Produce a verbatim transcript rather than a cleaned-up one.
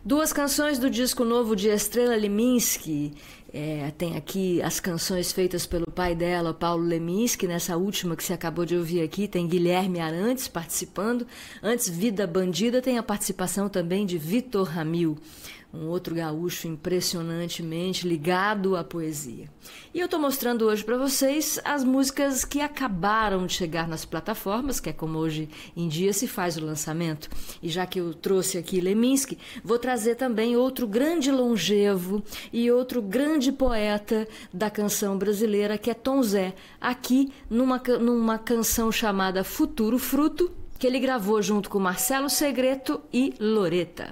Duas canções do disco novo de Estrela Leminski. É, tem aqui as canções feitas pelo pai dela, Paulo Leminski. Nessa última que você acabou de ouvir aqui, tem Guilherme Arantes participando. Antes, Vida Bandida, tem a participação também de Vitor Ramil, um outro gaúcho impressionantemente ligado à poesia. E eu estou mostrando hoje para vocês as músicas que acabaram de chegar nas plataformas, que é como hoje em dia se faz o lançamento. E já que eu trouxe aqui Leminski, vou trazer também outro grande longevo e outro grande poeta da canção brasileira, que é Tom Zé, aqui numa, numa canção chamada Futuro Fruto, que ele gravou junto com Marcelo Segreto e Loreta.